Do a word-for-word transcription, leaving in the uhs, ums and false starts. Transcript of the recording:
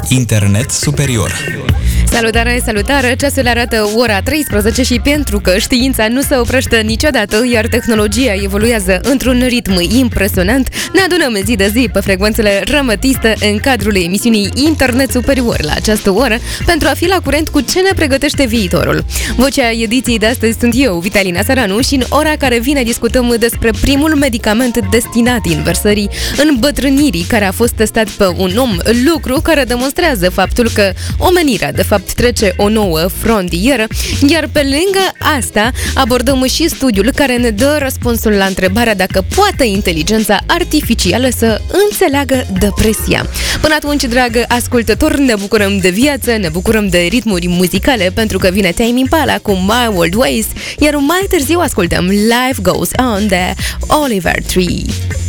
Internet superior. Salutare, salutare! Ceasul arată ora treisprezece și pentru că știința nu se oprește niciodată, iar tehnologia evoluează într-un ritm impresionant, ne adunăm zi de zi pe frecvențele rămătiste în cadrul emisiunii Internet superior la această oră pentru a fi la curent cu ce ne pregătește viitorul. Vocea ediției de astăzi sunt eu, Vitalina Saranu, și în ora care vine discutăm despre primul medicament destinat inversării îmbătrânirii care a fost testat pe un om, lucru care demonstrează faptul că omenirea de fapt trece o nouă frontieră, iar pe lângă asta abordăm și studiul care ne dă răspunsul la întrebarea dacă poate inteligența artificială să înțeleagă depresia. Până atunci, dragă ascultător, ne bucurăm de viață, ne bucurăm de ritmuri muzicale pentru că vine Tame Impala cu My World Ways, iar mai târziu ascultăm Life Goes On de Oliver Tree.